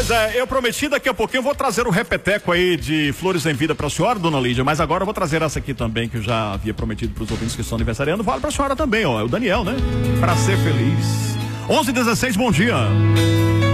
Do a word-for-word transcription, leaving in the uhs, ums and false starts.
Pois é, eu prometi daqui a pouquinho eu vou trazer o repeteco aí de Flores em Vida pra senhora, dona Lídia, mas agora eu vou trazer essa aqui também, que eu já havia prometido pros ouvintes que estão aniversariando. Vale pra senhora também, ó, é o Daniel, né? Pra ser feliz. onze e dezesseis, bom dia.